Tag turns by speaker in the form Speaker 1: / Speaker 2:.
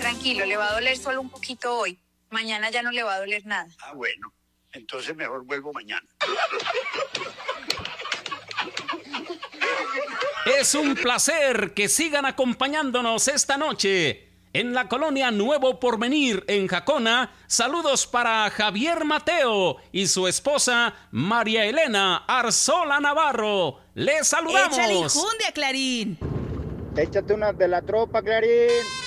Speaker 1: Tranquilo, le va a doler solo un poquito hoy. Mañana ya no le va a doler nada.
Speaker 2: Ah, bueno. Entonces mejor vuelvo mañana.
Speaker 3: Es un placer que sigan acompañándonos esta noche. En la colonia Nuevo Porvenir, en Jacona, saludos para Javier Mateo y su esposa María Elena Arzola Navarro. ¡Les saludamos!
Speaker 4: ¡Échale injundia, Clarín!
Speaker 5: Échate unas de la tropa, Clarín.